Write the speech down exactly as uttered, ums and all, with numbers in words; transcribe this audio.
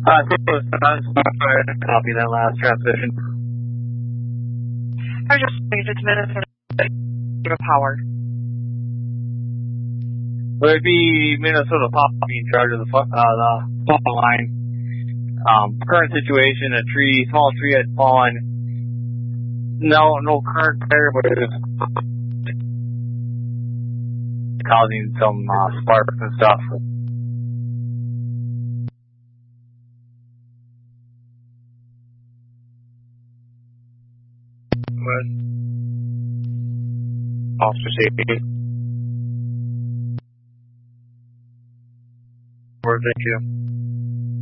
Uh, copy that last transmission. I was just saying if it's Minnesota Power. Would it be Minnesota Pop in charge of the uh, the phone line? Um, current situation: a tree, small tree had fallen. No, no current there, but it was causing some uh, sparks and stuff. What? Officer safety. Thank you.